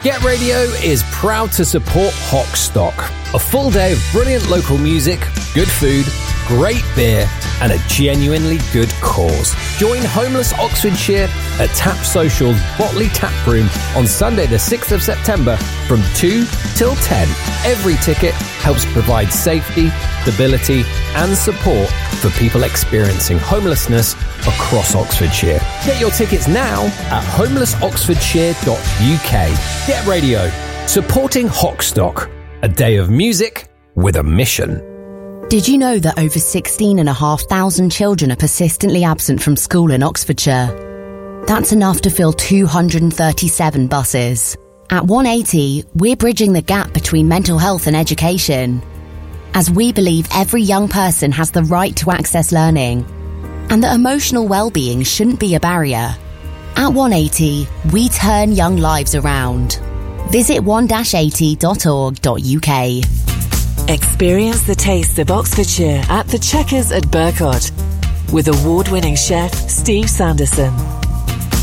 Get Radio is proud to support Hockstock, a full day of brilliant local music, good food, great beer, and a genuinely good cause. Join Homeless Oxfordshire at Tap Social's Botley Tap Room on Sunday the 6th of September from 2 till 10. Every ticket helps provide safety, stability and support for people experiencing homelessness across Oxfordshire. Get your tickets now at homelessoxfordshire.uk. Get Radio, supporting Hockstock, a day of music with a mission. Did you know that over 16,500 children are persistently absent from school in Oxfordshire? That's enough to fill 237 buses. At 180, we're bridging the gap between mental health and education, as we believe every young person has the right to access learning and that emotional well-being shouldn't be a barrier. At 180, we turn young lives around. Visit 1-80.org.uk. Experience the taste of Oxfordshire at the Checkers at Burcott with award-winning chef Steve Sanderson.